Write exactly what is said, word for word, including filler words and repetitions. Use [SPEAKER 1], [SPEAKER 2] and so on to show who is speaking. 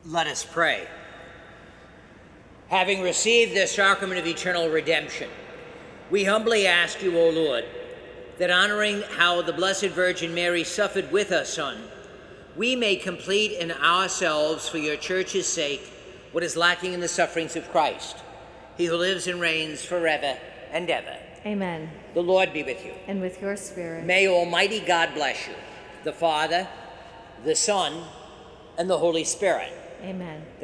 [SPEAKER 1] Let us pray. Having received the sacrament of eternal redemption, we humbly ask you, O Lord, that honoring how the Blessed Virgin Mary suffered with her Son, we may complete in ourselves, for your church's sake, what is lacking in the sufferings of Christ, he who lives and reigns forever and ever.
[SPEAKER 2] Amen.
[SPEAKER 1] The Lord be with you.
[SPEAKER 2] And with your spirit.
[SPEAKER 1] May Almighty God bless you, the Father, the Son, and the Holy Spirit.
[SPEAKER 2] Amen.